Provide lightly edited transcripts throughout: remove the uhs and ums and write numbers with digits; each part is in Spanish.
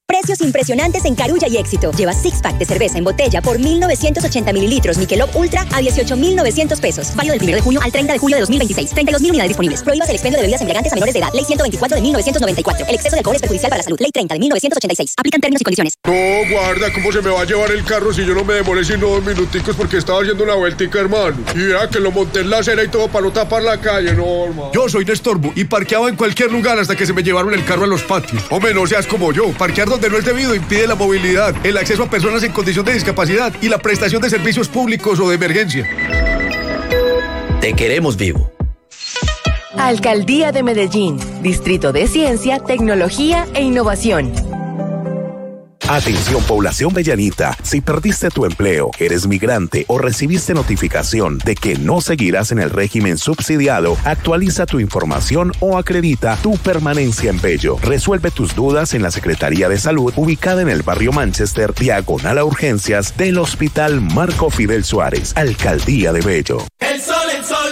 Precios impresionantes en Carulla y Éxito. Lleva 6-pack de cerveza en botella por 1.980 mililitros Michelob Ultra a 18.900 pesos. Válido del 1 de junio al 30 de julio de 2026. 32.000 unidades disponibles. Prohíbas el expendio de bebidas embriagantes a menores de edad. Ley 124 de 1994. El exceso de alcohol es perjudicial para la salud. Ley 30 de 1986. Aplican términos y condiciones. No, guarda, ¿cómo se me va a llevar el carro si yo no me demoré sino 2 minuticos porque estaba haciendo una vueltica, hermano? Y vea que lo monté en la acera y todo para no tapar la calle, no, hermano. Yo soy Néstor y parqueaba en cualquier lugar hasta que se me llevaron el carro a los patios. Hombre, no seas como yo. Parquear donde no es debido impide la movilidad, el acceso a personas en condición de discapacidad y la prestación de servicios públicos o de emergencia. Te queremos vivo. Alcaldía de Medellín, Distrito de Ciencia, Tecnología e Innovación. Atención, población bellanita, si perdiste tu empleo, eres migrante o recibiste notificación de que no seguirás en el régimen subsidiado, actualiza tu información o acredita tu permanencia en Bello. Resuelve tus dudas en la Secretaría de Salud, ubicada en el barrio Manchester, diagonal a urgencias del Hospital Marco Fidel Suárez, Alcaldía de Bello. El sol, el sol.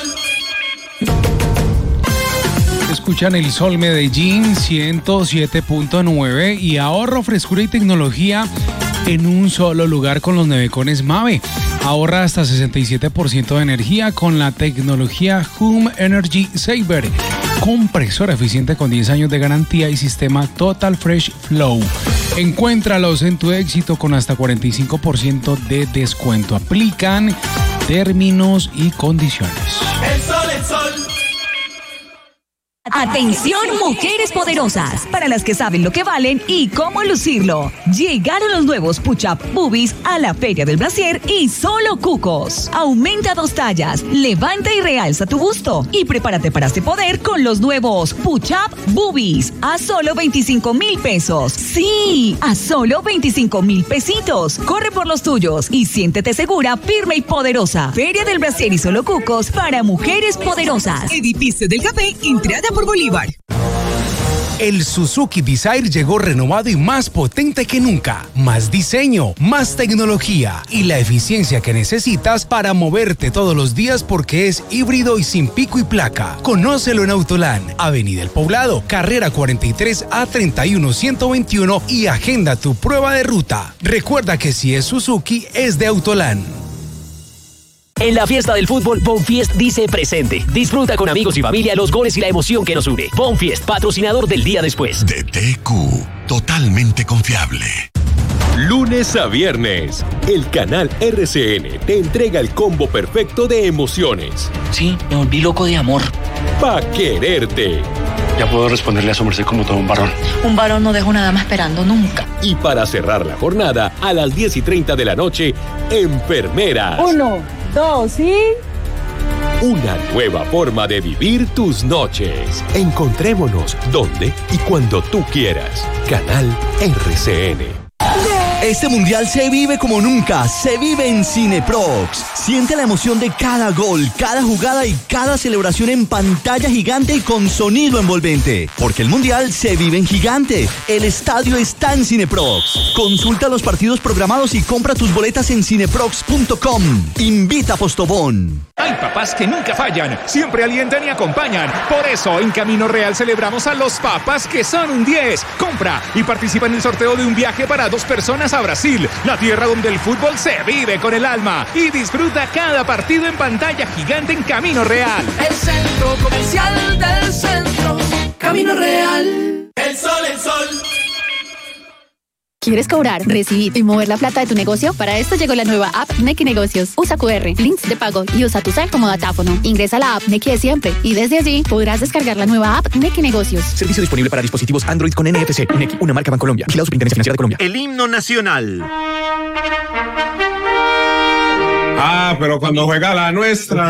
Escuchan El Sol Medellín 107.9 y ahorro, frescura y tecnología en un solo lugar con los nevecones Mave. Ahorra hasta 67% de energía con la tecnología Home Energy Saver. Compresor eficiente con 10 años de garantía y sistema Total Fresh Flow. Encuéntralos en Tu Éxito con hasta 45% de descuento. Aplican términos y condiciones. El sol, el sol. Atención, mujeres poderosas, para las que saben lo que valen y cómo lucirlo. Llegaron los nuevos Push-Up Boobies a la Feria del Brasier y solo cucos. Aumenta 2 tallas, levanta y realza tu busto y prepárate para este poder con los nuevos Push-Up Boobies a solo 25,000 pesos. Sí, a solo 25,000 pesitos. Corre por los tuyos y siéntete segura, firme y poderosa. Feria del Brasier y solo cucos para mujeres poderosas. Edificio del Café, entrada por Bolívar. El Suzuki Desire llegó renovado y más potente que nunca. Más diseño, más tecnología y la eficiencia que necesitas para moverte todos los días porque es híbrido y sin pico y placa. Conócelo en Autoland, Avenida El Poblado, carrera 43 a 31121 y agenda tu prueba de ruta. Recuerda que si es Suzuki, es de Autoland. En la fiesta del fútbol, Bonfiest dice presente. Disfruta con amigos y familia los goles y la emoción que nos une. Bonfiest, patrocinador del día después. DTQ, totalmente confiable. Lunes a viernes, el canal RCN te entrega el combo perfecto de emociones. Sí, me volví loco de amor. Pa' quererte. Ya puedo responderle a su merced como todo un varón. Un varón no deja una dama esperando nunca. Y para cerrar la jornada, a las 10:30 de la noche, Enfermera. 1, 2 y... Una nueva forma de vivir tus noches. Encontrémonos donde y cuando tú quieras. Canal RCN. Este mundial se vive como nunca, se vive en Cineprox. Siente la emoción de cada gol, cada jugada y cada celebración en pantalla gigante y con sonido envolvente. Porque el mundial se vive en gigante. El estadio está en Cineprox. Consulta los partidos programados y compra tus boletas en cineprox.com. Invita a Postobón. Hay papás que nunca fallan, siempre alientan y acompañan. Por eso, en Camino Real celebramos a los papás que son un 10. Compra y participa en el sorteo de un viaje para 2 personas a Brasil, la tierra donde el fútbol se vive con el alma. Y disfruta cada partido en pantalla gigante en Camino Real. El centro comercial del centro, Camino Real. El sol, el sol. ¿Quieres cobrar, recibir y mover la plata de tu negocio? Para esto llegó la nueva app Nequi Negocios. Usa QR, links de pago y usa tu cel como datáfono. Ingresa a la app Nequi de siempre y desde allí podrás descargar la nueva app Nequi Negocios. Servicio disponible para dispositivos Android con NFC. Nequi, una marca Bancolombia. Vigilado Superintendencia Financiera de Colombia. El himno nacional. Pero cuando juega la nuestra...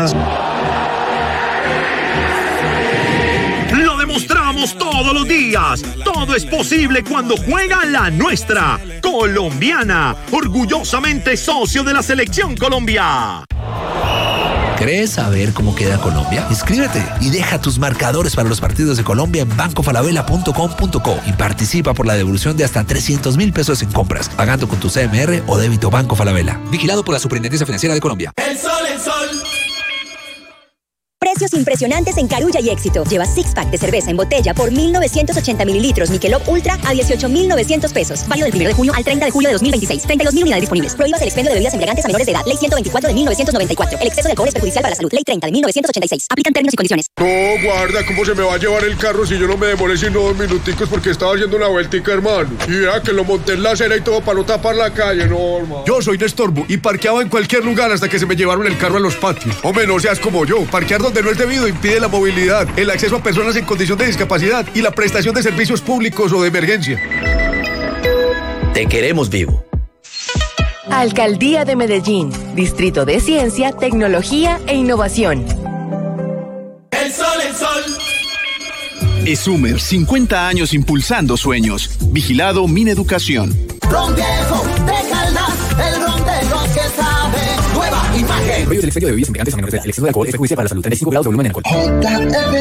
Mostramos todos los días. Todo es posible cuando juega la nuestra. Colombiana, orgullosamente socio de la Selección Colombia. ¿Querés saber cómo queda Colombia? Inscríbete y deja tus marcadores para los partidos de Colombia en bancofalabella.com.co y participa por la devolución de hasta 300,000 pesos en compras, pagando con tu CMR o débito Banco Falabella. Vigilado por la Superintendencia Financiera de Colombia. El sol, el sol. Precios impresionantes en Carulla y Éxito. Lleva 6-pack de cerveza en botella por 1.980 mililitros Michelob Ultra a 18.900 pesos. Válido del 1 de junio al 30 de julio de 2026. 32.000 unidades disponibles. Prohíbas el expendio de bebidas embriagantes a menores de edad. Ley 124 de 1994. El exceso de alcohol es perjudicial para la salud. Ley 30 de 1986. Aplican términos y condiciones. No, guarda, ¿cómo se me va a llevar el carro si yo no me demoré sino 2 minuticos porque estaba haciendo una vueltica, hermano? Y vea que lo monté en la acera y todo para no tapar la calle, no, hermano. Yo soy de estorbo y parqueaba en cualquier lugar hasta que se me llevaron el carro a los patios. Hombre, no seas como yo. Parquear donde no es debido impide la movilidad, el acceso a personas en condición de discapacidad y la prestación de servicios públicos o de emergencia. Te queremos vivo. Alcaldía de Medellín, Distrito de Ciencia, Tecnología e Innovación. El sol, el sol. ESUMER, 50 años impulsando sueños. Vigilado Mineducación. Ron viejo de Caldas, el ron de los que sabe. Nueva imagen. Prohíbe el expendio de bebidas embriagantes a menores de edad. El exceso de alcohol es perjudicial para la salud. 35 grados de volumen en alcohol.